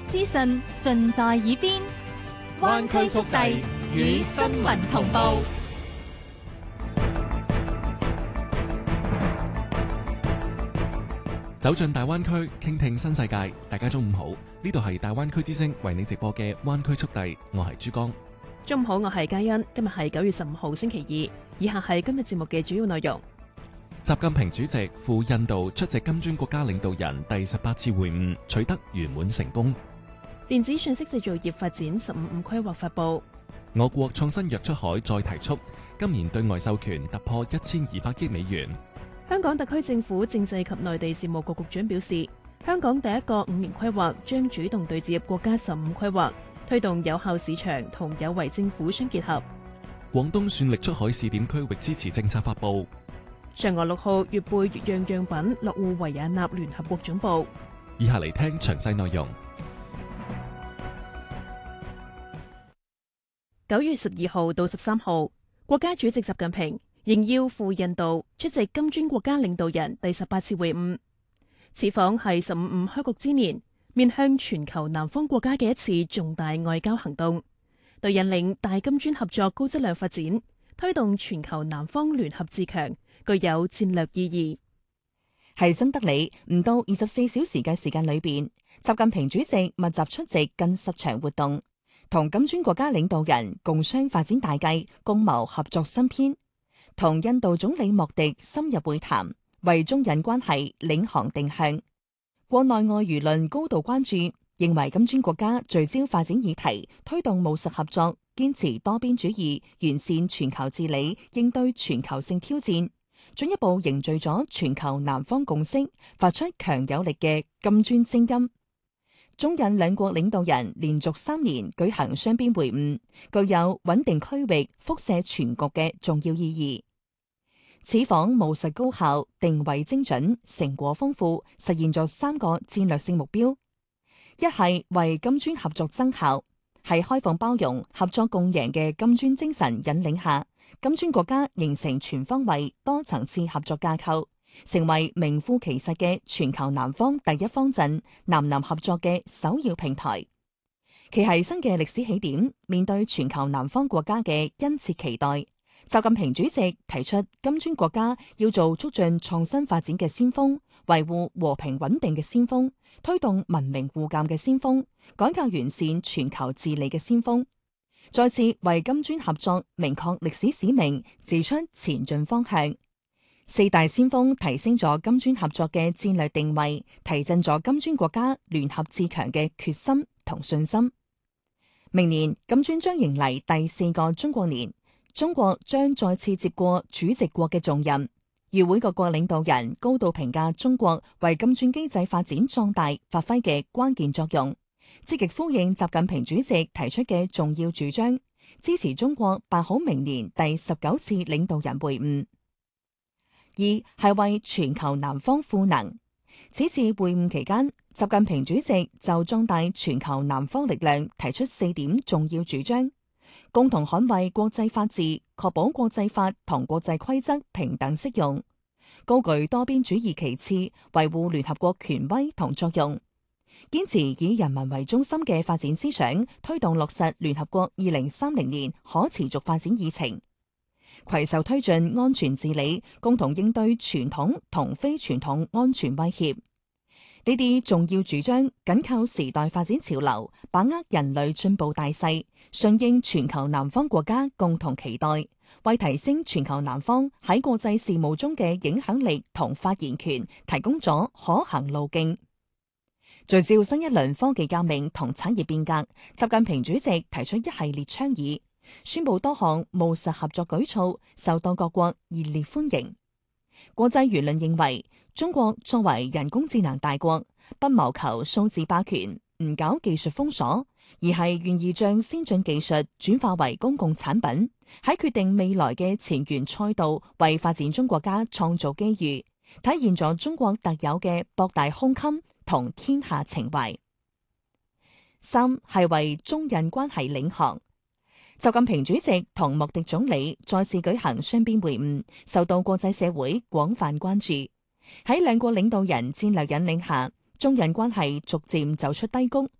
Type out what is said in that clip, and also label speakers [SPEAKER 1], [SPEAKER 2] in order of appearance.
[SPEAKER 1] 資訊盡在耳邊，灣區速遞與新聞同步。
[SPEAKER 2] 走進大灣區，傾聽新世界。大家中午好，呢度係大灣區之聲為你直播嘅灣區速遞，我係珠江。
[SPEAKER 3] 中午好，我係嘉欣。今日係9月15號星期二，以下係今日節目嘅主要內容。
[SPEAKER 2] 習近平主席赴印度出席金磚國家領導人第18次會晤，取得圓滿成功。
[SPEAKER 3] 電子信息製造業發展15五規劃發布。
[SPEAKER 2] 我國創新藥出海再提速，今年對外授權突破1200億美元。
[SPEAKER 3] 香港特區政府政制及內地事務局局長表示，香港第一個5年規劃將主動對接國家15規劃，推動有效市場同有為政府相結合。
[SPEAKER 2] 廣東算力出海試點區域支持政策發布。
[SPEAKER 3] 嫦娥6號月背月樣樣品落戶維也納聯合國總部。
[SPEAKER 2] 以下嚟聽詳細內容。
[SPEAKER 3] 9月12號到13號，國家主席習近平應邀赴印度出席金磚國家領導人第18次會晤。此訪係15五開局之年，面向全球南方國家嘅一次重大外交行動，對引領大金磚合作高質量發展、推動全球南方聯合自強具有戰略意義。
[SPEAKER 4] 喺新德里唔到24小時嘅時間裏邊，習近平主席密集出席近10場活動，同金磚國家領導人共商發展大計，共謀合作新篇。同印度總理莫迪深入會談，為中印關係領航定向。國內外輿論高度關注，認為金磚國家聚焦發展議題，推動務實合作，堅持多邊主義，完善全球治理，應對全球性挑戰，進一步凝聚咗全球南方共識，發出強有力嘅金磚聲音。中印兩國領導人連續3年舉行雙邊會晤，具有穩定區域、輻射全局嘅重要意義。此訪務實高效、定位精準、成果豐富，實現咗3個戰略性目標：一係為金磚合作增效，喺開放包容、合作共贏嘅金磚精神引領下，金磚國家形成全方位、多層次合作架構，成為名副其實嘅全球南方第一方陣，南南合作嘅首要平台。其係新嘅歷史起點，面對全球南方國家嘅殷切期待，習近平主席提出金磚國家要做促進創新發展嘅先鋒，維護和平穩定嘅先鋒，推動文明互鑒嘅先鋒，改革完善全球治理嘅先鋒，再次為金磚合作明確歷史使命，指出前進方向。4大先鋒提升咗金磚合作嘅戰略定位，提振咗金磚國家聯合自強嘅決心同信心。明年金磚將迎嚟第4個中國年，中國將再次接過主席國嘅重任。與會各國領導人高度評價中國為金磚經濟發展壯大發揮嘅關鍵作用，積極呼應習近平主席提出嘅重要主張，支持中國辦好明年第19次領導人會晤。二係為全球南方賦能。此次會晤期間，習近平主席就壯大全球南方力量提出4點重要主張：共同捍衛國際法治，確保國際法同國際規則平等適用；高舉多邊主義旗幟，維護聯合國權威同作用；堅持以人民為中心嘅發展思想，推動落實聯合國2030年可持續發展議程。攜手推進安全治理，共同應對傳統同非傳統安全威脅。呢啲重要主張緊扣時代發展潮流，把握人類進步大勢，順應全球南方國家共同期待，為提升全球南方喺國際事務中嘅影響力同發言權提供咗可行路徑。聚焦新一輪科技革命同產業變革，習近平主席提出一系列倡議，宣布多項務實合作舉措，受到各國熱烈歡迎。國際輿論認為，中國作為人工智能大國，不謀求數字霸權，唔搞技術封鎖，而係願意將先進技術轉化為公共產品，喺決定未來嘅前沿賽道，為發展中國家創造機遇，體現咗中國特有嘅博大胸襟同天下情懷。三係為中印關係領航。習近平主席同莫迪總理再次舉行雙邊會晤，受到國際社會廣泛關注。喺兩國領導人戰略引領下，中印關係逐漸走出低谷，